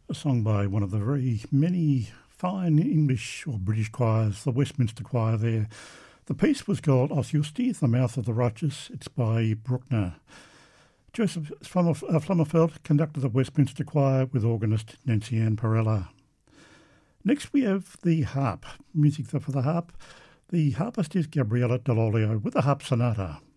A song by one of the very many fine English or British choirs, the Westminster Choir there. The piece was called Os Justi, The Mouth of the Righteous. It's by Bruckner. Joseph Flammerfeld conducted the Westminster Choir with organist Nancy Ann Perella. Next we have the harp, music for the harp. The harpist is Gabriella Dell'Olio with the Harp Sonata.